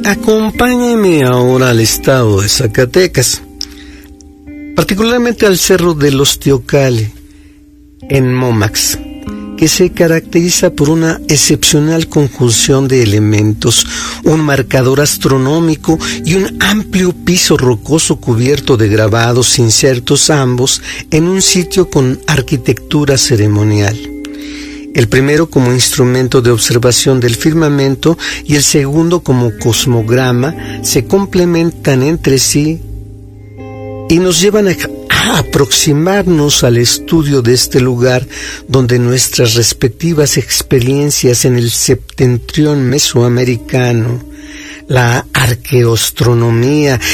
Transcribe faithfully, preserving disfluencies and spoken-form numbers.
Acompáñeme ahora al estado de Zacatecas, particularmente al Cerro de los Teocalli, en Momax, que se caracteriza por una excepcional conjunción de elementos, un marcador astronómico y un amplio piso rocoso cubierto de grabados insertos ambos en un sitio con arquitectura ceremonial. El primero como instrumento de observación del firmamento y el segundo como cosmograma se complementan entre sí y nos llevan a a aproximarnos al estudio de este lugar donde nuestras respectivas experiencias en el septentrión mesoamericano, la arqueoastronomía